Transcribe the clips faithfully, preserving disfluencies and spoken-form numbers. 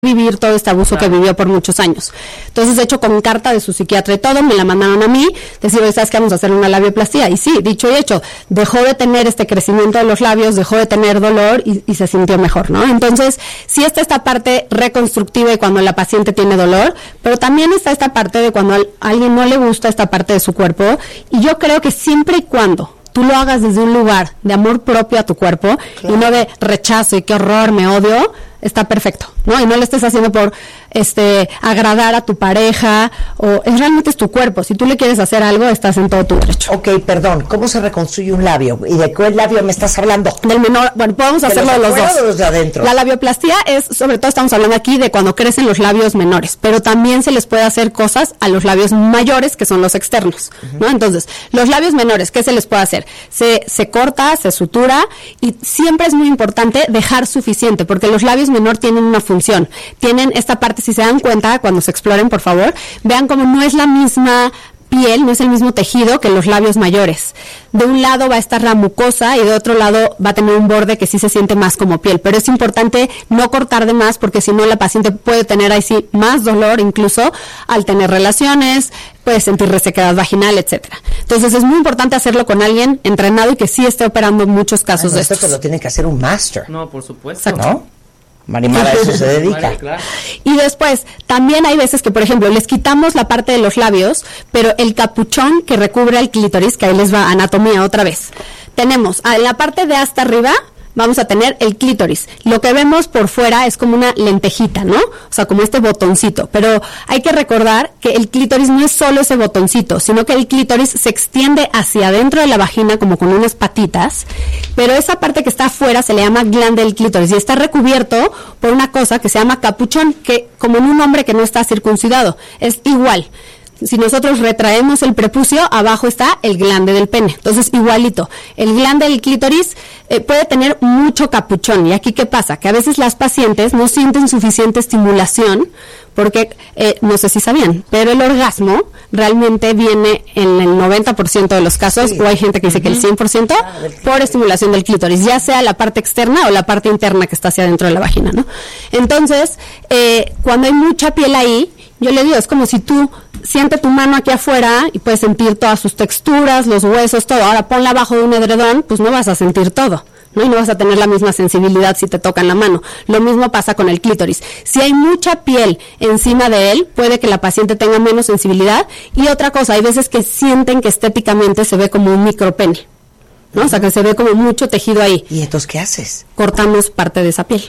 vivir todo este abuso claro. que vivió por muchos años. Entonces, de hecho, con carta de su psiquiatra y todo, me la mandaron a mí, decir, oye, ¿sabes qué? Vamos a hacer una labioplastía. Y sí, dicho y hecho, dejó de tener este crecimiento de los labios, dejó de tener dolor y, y se sintió mejor, ¿no? Entonces, sí está esta parte reconstructiva de cuando la paciente tiene dolor, pero también está esta parte de cuando a alguien no le gusta esta parte de su cuerpo, y yo creo que siempre y cuando tú lo hagas desde un lugar de amor propio a tu cuerpo, claro. y no de rechazo y qué horror, me odio, está perfecto, ¿no? Y no lo estés haciendo por este agradar a tu pareja, o es realmente es tu cuerpo. Si tú le quieres hacer algo, estás en todo tu derecho. Ok, perdón, ¿cómo se reconstruye un labio? ¿Y de qué labio me estás hablando? Del menor, bueno, podemos hacerlo de los dos. ¿De los de adentro? La labioplastía es, sobre todo estamos hablando aquí de cuando crecen los labios menores, pero también se les puede hacer cosas a los labios mayores, que son los externos, uh-huh. ¿no? Entonces, los labios menores, ¿qué se les puede hacer? Se, se corta, se sutura, y siempre es muy importante dejar suficiente, porque los labios menor tienen una función, tienen esta parte, si se dan cuenta, cuando se exploren, por favor, vean cómo no es la misma piel, no es el mismo tejido que los labios mayores. De un lado va a estar la mucosa y de otro lado va a tener un borde que sí se siente más como piel, pero es importante no cortar de más, porque si no la paciente puede tener ahí sí más dolor, incluso al tener relaciones, puede sentir resequedad vaginal, etcétera. Entonces es muy importante hacerlo con alguien entrenado y que sí esté operando muchos casos Ay, no, de esto estos. Esto lo tiene que hacer un máster. No, por supuesto. Exacto. ¿No? Marimar a eso se dedica. Vale, claro. Y después, también hay veces que, por ejemplo, les quitamos la parte de los labios, pero el capuchón que recubre el clítoris, que ahí les va anatomía otra vez. Tenemos, en la parte de hasta arriba, vamos a tener el clítoris. Lo que vemos por fuera es como una lentejita, ¿no? O sea, como este botoncito. Pero hay que recordar que el clítoris no es solo ese botoncito, sino que el clítoris se extiende hacia adentro de la vagina como con unas patitas, pero esa parte que está afuera se le llama glande del clítoris y está recubierto por una cosa que se llama capuchón, que como en un hombre que no está circuncidado, es igual. Si nosotros retraemos el prepucio, abajo está el glande del pene. Entonces, igualito. El glande del clítoris eh, puede tener mucho capuchón. ¿Y aquí qué pasa? Que a veces las pacientes no sienten suficiente estimulación porque, eh, no sé si sabían, pero el orgasmo realmente viene en el noventa por ciento de los casos, sí. o hay gente que dice uh-huh. que el cien por ciento, ah, por estimulación del clítoris, ya sea la parte externa o la parte interna que está hacia adentro de la vagina, ¿no? Entonces, eh, cuando hay mucha piel ahí, yo le digo, es como si tú siente tu mano aquí afuera y puedes sentir todas sus texturas, los huesos, todo. Ahora ponla abajo de un edredón, pues no vas a sentir todo, ¿no? Y no vas a tener la misma sensibilidad si te tocan la mano. Lo mismo pasa con el clítoris. Si hay mucha piel encima de él, puede que la paciente tenga menos sensibilidad. Y otra cosa, hay veces que sienten que estéticamente se ve como un micropene, ¿no? O sea, que se ve como mucho tejido ahí. ¿Y entonces qué haces? Cortamos parte de esa piel.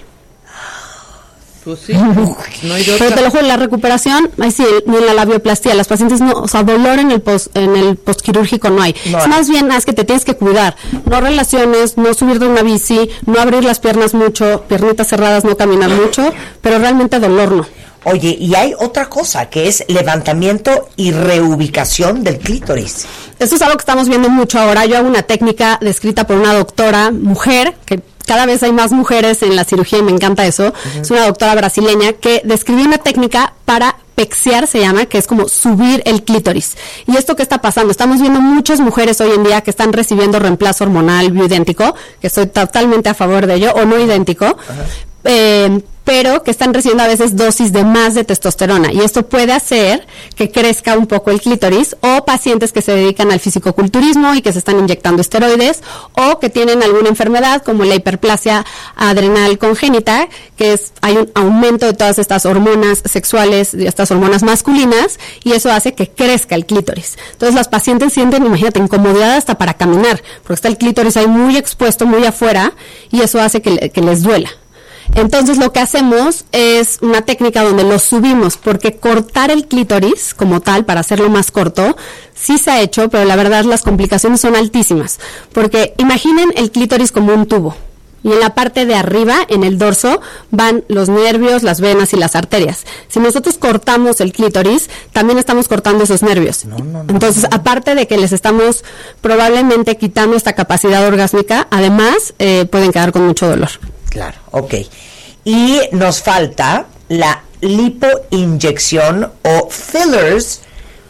Pues sí, no hay de otra. Pero te lo juro, la recuperación, ahí sí, ni en la labioplastía, las pacientes no, o sea, dolor en el post, en el postquirúrgico no hay. No, es más bien, es que te tienes que cuidar, no relaciones, no subir de una bici, no abrir las piernas mucho, piernitas cerradas, no caminar mucho, pero realmente dolor no. Oye, y hay otra cosa, que es levantamiento y reubicación del clítoris. Esto es algo que estamos viendo mucho ahora. Yo hago una técnica descrita por una doctora mujer, que cada vez hay más mujeres en la cirugía y me encanta eso. Uh-huh. Es una doctora brasileña que describió una técnica para pexiar, se llama, que es como subir el clítoris. ¿Y esto qué está pasando? Estamos viendo muchas mujeres hoy en día que están recibiendo reemplazo hormonal bioidéntico, que estoy totalmente a favor de ello, o no idéntico. Uh-huh. Eh, pero que están recibiendo a veces dosis de más de testosterona, y esto puede hacer que crezca un poco el clítoris, o pacientes que se dedican al fisicoculturismo y que se están inyectando esteroides, o que tienen alguna enfermedad como la hiperplasia adrenal congénita, que es, hay un aumento de todas estas hormonas sexuales, de estas hormonas masculinas, y eso hace que crezca el clítoris. Entonces las pacientes sienten, imagínate, incomodidad hasta para caminar, porque está el clítoris ahí muy expuesto, muy afuera, y eso hace que, que les duela. Entonces lo que hacemos es una técnica donde lo subimos, porque cortar el clítoris como tal, para hacerlo más corto, sí se ha hecho, pero la verdad las complicaciones son altísimas, porque imaginen el clítoris como un tubo, y en la parte de arriba, en el dorso, van los nervios, las venas y las arterias. Si nosotros cortamos el clítoris, también estamos cortando esos nervios. No, no, no, Entonces, no. aparte de que les estamos probablemente quitando esta capacidad orgásmica, además eh, pueden quedar con mucho dolor. Claro, ok. Y nos falta la lipoinyección o fillers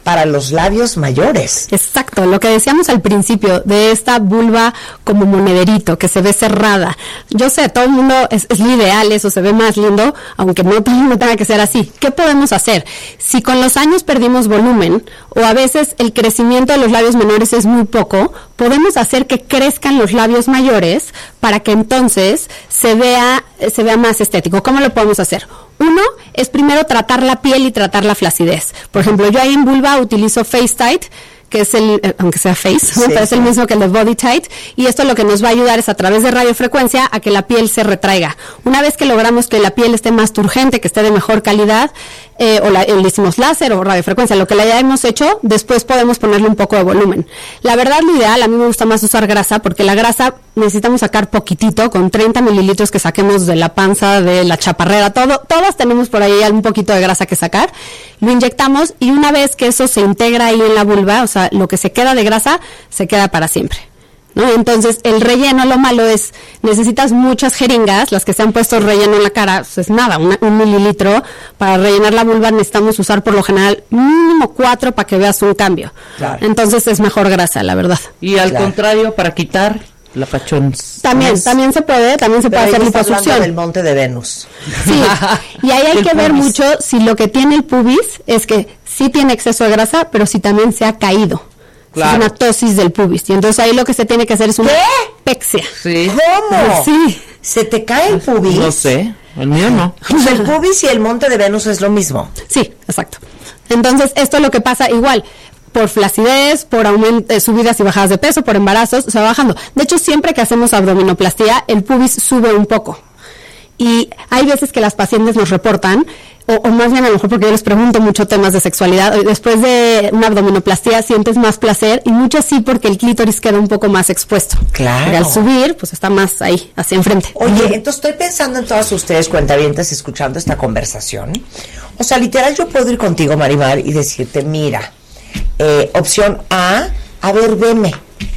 para los labios mayores. Exacto, lo que decíamos al principio de esta vulva como monederito, que se ve cerrada. Yo sé, todo el mundo es, es lo ideal, eso se ve más lindo, aunque no, no tenga que ser así. ¿Qué podemos hacer? Si con los años perdimos volumen, o a veces el crecimiento de los labios menores es muy poco, podemos hacer que crezcan los labios mayores para que entonces se vea, se vea más estético. ¿Cómo lo podemos hacer? Uno es primero tratar la piel y tratar la flacidez. Por ejemplo, yo ahí en vulva utilizo Face Tight, que es el, eh, aunque sea Face, sí, ¿no? Pero sí. Es el mismo que el de Body Tight, y esto lo que nos va a ayudar es a través de radiofrecuencia a que la piel se retraiga. Una vez que logramos que la piel esté más turgente, que esté de mejor calidad, eh, o la, le hicimos láser o radiofrecuencia, lo que le hayamos hecho, después podemos ponerle un poco de volumen. La verdad, lo ideal, a mí me gusta más usar grasa, porque la grasa necesitamos sacar poquitito, con treinta mililitros que saquemos de la panza, de la chaparrera, todo, todas tenemos por ahí un poquito de grasa que sacar, lo inyectamos y una vez que eso se integra ahí en la vulva, o sea, lo que se queda de grasa, se queda para siempre, ¿no? Entonces, el relleno, lo malo es, necesitas muchas jeringas, las que se han puesto relleno en la cara, pues es nada, una, un mililitro, para rellenar la vulva necesitamos usar por lo general mínimo cuatro para que veas un cambio. Claro. Entonces, es mejor grasa, la verdad. Y al claro. contrario, para quitar la pachón. También, es, también se puede, también se puede hacer liposucción. Del monte de Venus. Sí, y ahí hay el que pubis. ver mucho si lo que tiene el pubis es que sí tiene exceso de grasa, pero si también se ha caído. Claro. Es una tosis del pubis. Y entonces ahí lo que se tiene que hacer es una ¿Qué? pexia. Sí. ¿Cómo? Sí. ¿Se te cae el pubis? No sé, el mío no. Pues el pubis y el monte de Venus es lo mismo. Sí, exacto. Entonces, esto es lo que pasa igual. Por flacidez, por aumento, eh, subidas y bajadas de peso, por embarazos, se va bajando. De hecho, siempre que hacemos abdominoplastía, el pubis sube un poco. Y hay veces que las pacientes nos reportan, o, o más bien a lo mejor porque yo les pregunto mucho temas de sexualidad, después de una abdominoplastía sientes más placer, y muchas sí porque el clítoris queda un poco más expuesto. Claro. Y al subir, pues está más ahí, hacia enfrente. Oye, entonces estoy pensando en todas ustedes, cuentavientes, escuchando esta conversación. O sea, literal, yo puedo ir contigo, Marimar, y decirte, mira, eh, opción A, a ver, veme.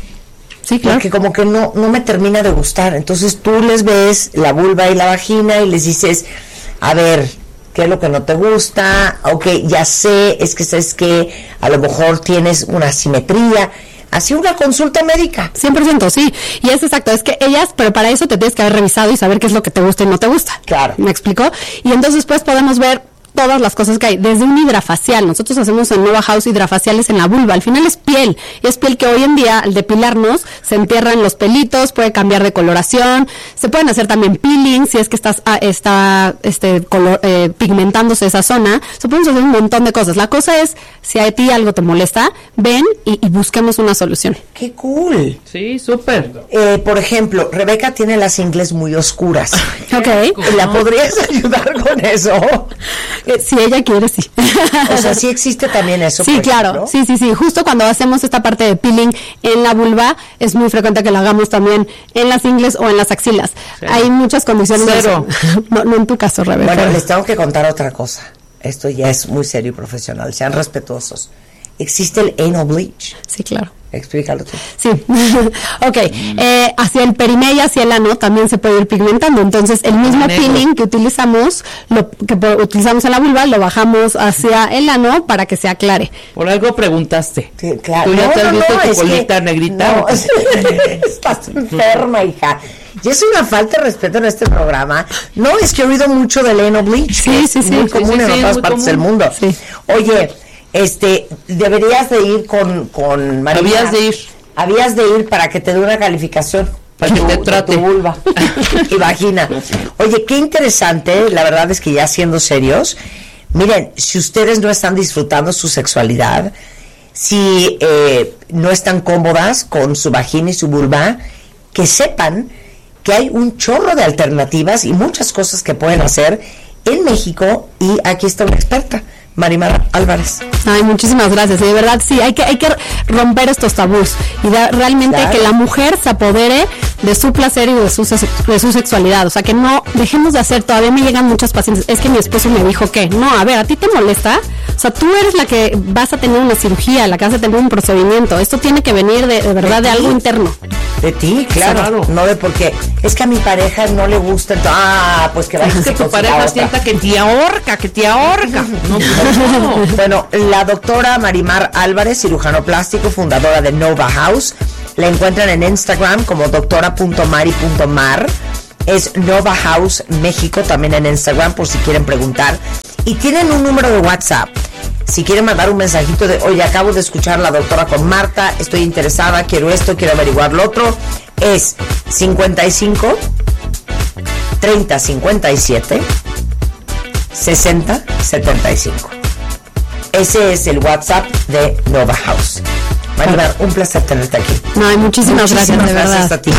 Sí, claro. Porque como que no, no me termina de gustar. Entonces tú les ves la vulva y la vagina y les dices, a ver, ¿qué es lo que no te gusta? Ok, ya sé, es que sabes que a lo mejor tienes una asimetría. Así una consulta médica. cien por ciento, sí. Y es exacto, es que ellas, pero para eso te tienes que haber revisado y saber qué es lo que te gusta y no te gusta. Claro. ¿Me explicó? Y entonces pues podemos ver todas las cosas que hay, desde un hidrafacial. Nosotros hacemos en Nova House hidrafaciales en la vulva. Al final es piel, es piel que hoy en día al depilarnos se entierran los pelitos, puede cambiar de coloración, se pueden hacer también peeling si es que estás ah, está este color, eh, pigmentándose esa zona. Se pueden hacer un montón de cosas. La cosa es, si a ti algo te molesta, ven y, y busquemos una solución. ¡Qué cool! Sí, súper. Eh, por ejemplo, Rebeca tiene las ingles muy oscuras. Ok. ¿La podrías ayudar con eso? Eh, si ella quiere, sí. O sea, sí existe también eso. Sí, por claro, ejemplo. sí, sí, sí. Justo cuando hacemos esta parte de peeling en la vulva, es muy frecuente que lo hagamos también en las ingles o en las axilas. Sí. Hay muchas condiciones. Cero. No, no en tu caso, Rebeca. Bueno, les tengo que contar otra cosa. Esto ya es muy serio y profesional. Sean respetuosos. Existe el anal bleach. Sí, claro. Explícalo tú. Sí. Ok. Eh, hacia el periné y hacia el ano también se puede ir pigmentando. Entonces, el mismo Negro. peeling que utilizamos, lo que por- utilizamos en la vulva, lo bajamos hacia el ano para que se aclare. Por algo preguntaste. Sí, claro. ¿Tú ya No, te has no, visto no, tu es colita que- negrita? No, es- estás enferma, hija. Y es una falta de respeto en este programa. No, es que he oído mucho del anal bleach. Sí, que es sí, sí. muy Sí, común sí, en sí, otras muy partes común. del mundo. Sí. Oye, este, deberías de ir con, con Marimar. Habías de ir. Habías de ir para que te dé una calificación. Para que Tu- te de trate. tu vulva y vagina. Oye, qué interesante. La verdad es que ya siendo serios, miren, si ustedes no están disfrutando su sexualidad, si eh, no están cómodas con su vagina y su vulva, que sepan que hay un chorro de alternativas y muchas cosas que pueden hacer en México, y aquí está una experta, Marimar Álvarez. Ay, muchísimas gracias. Y de verdad, sí, hay que hay que romper estos tabús y da- realmente Claro. que la mujer se apodere de su placer y de su, de su sexualidad. O sea, que no dejemos de hacer. Todavía me llegan muchas pacientes, es que mi esposo me dijo que, no, a ver, ¿a ti te molesta? O sea, tú eres la que vas a tener una cirugía, la que vas a tener un procedimiento. Esto tiene que venir de, de verdad de, de algo interno. De ti, claro, claro. No de porque es que a mi pareja no le gusta. Entonces, ah, pues que vayas. Es que tu pareja sienta que te ahorca, que te ahorca. No, no. Bueno, la doctora Marimar Álvarez, cirujano plástico, fundadora de Nova House. La encuentran en Instagram como doctora punto mari punto mar. Es Nova House México también en Instagram por si quieren preguntar. Y tienen un número de WhatsApp. Si quieren mandar un mensajito de, oye, acabo de escuchar a la doctora con Marta, estoy interesada, quiero esto, quiero averiguar lo otro, es cincuenta y cinco, treinta, cincuenta y siete, sesenta, setenta y cinco. Ese es el WhatsApp de Nova House. Maribel, un placer tenerte aquí. No, muchísimas, muchísimas gracias, de gracias verdad. a ti.